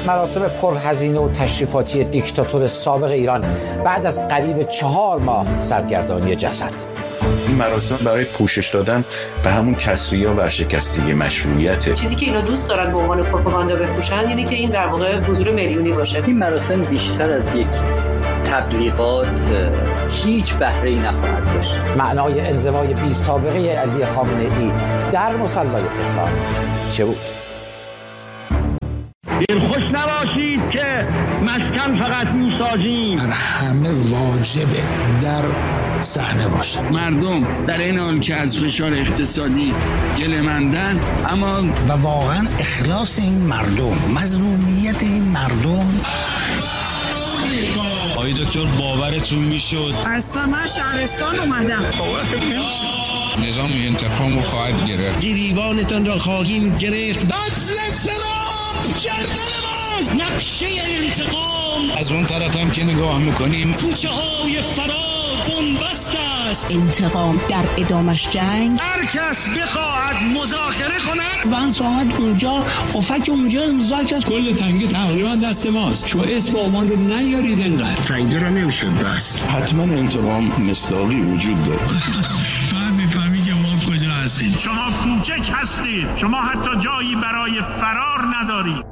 مراسم پرهزینه و تشریفاتی دیکتاتور سابق ایران بعد از قریب 4 ماه سرگردانی جسد. این مراسم برای پوشش دادن به همون کسری و ورشکستگی مشروعیته. چیزی که اینا دوست دارن به عنوان پروپاگاندا بفروشن اینه که این در واقع حضور میلیونی باشه. این مراسم بیشتر از یک تبلیغات هیچ بهره‌ای نخواهد داشت. معنای انزوای بی سابقه علی خامنه‌ای در مصلی تهران چه بود؟ دلخوش نباشید که مسکن فقط میسازیم. همه واجبه در صحنه باشه. مردم در این حال که از فشار اقتصادی گله‌مندن، اما و واقعا اخلاص این مردم، مظلومیت این مردم. آقای دکتر باورتون میشد؟ از من شهرستان اومدم. باورتون نمیشد. نظام انتقام رو خواهد گرفت. گریبانتان را خواهیم گرفت. دادزلت سلام گردن ما نقشه انتقام. از اون طرف هم که نگاه میکنیم کوچه های فرار بنبست است. انتقام در ادامش جنگ. هر کس بخواهد مذاکره کند من ساعت اونجا افک اونجا امضا کرد. کل تنگه تقریبا دست ماست. شما اسم آمان رو نیارید انقدر تنگه رو نمیشه بس. حتما انتقام مصداقی وجود داره. میفهمی که ما کجا هستیم. شما کوچک هستید، شما حتی جایی برای فرار ندارید.